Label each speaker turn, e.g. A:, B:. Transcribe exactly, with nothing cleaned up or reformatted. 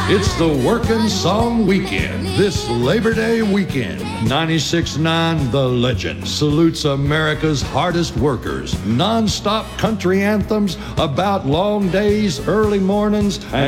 A: It's the Workin' Song Weekend this Labor Day weekend. ninety-six point nine The Legend salutes America's hardest workers. Non-stop country anthems about long days, early mornings, and